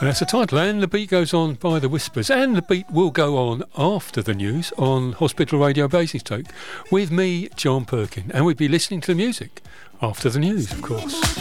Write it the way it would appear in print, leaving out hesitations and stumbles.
And that's the title, and the beat goes on by The Whispers, and the beat will go on after the news on Hospital Radio Basingstoke with me, John Perkin, and we'd be listening to the music after the news, of course.